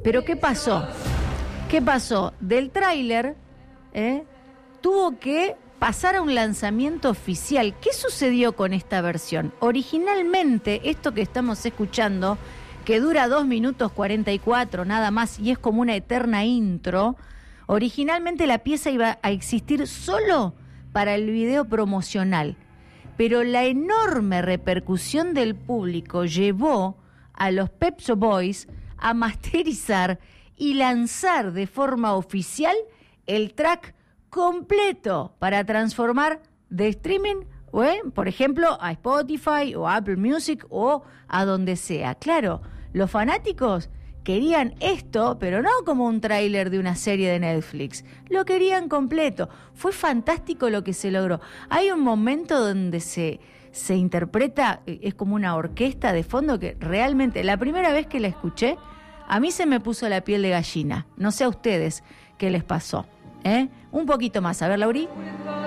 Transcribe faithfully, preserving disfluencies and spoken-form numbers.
Pero ¿qué pasó? ¿Qué pasó? Del tráiler eh, tuvo que pasar a un lanzamiento oficial. ¿Qué sucedió con esta versión? Originalmente, esto que estamos escuchando, que dura dos minutos cuarenta y cuatro nada más y es como una eterna intro, originalmente la pieza iba a existir solo para el video promocional, pero la enorme repercusión del público llevó a los Pet Shop Boys a masterizar y lanzar de forma oficial el track completo para transformar de streaming, ¿eh? por ejemplo, a Spotify o Apple Music o a donde sea. Claro, los fanáticos querían esto, pero no como un tráiler de una serie de Netflix. Lo querían completo. Fue fantástico lo que se logró. Hay un momento donde se, se interpreta, es como una orquesta de fondo que realmente, la primera vez que la escuché, a mí se me puso la piel de gallina. No sé a ustedes qué les pasó. ¿Eh? Un poquito más. A ver, Lauri.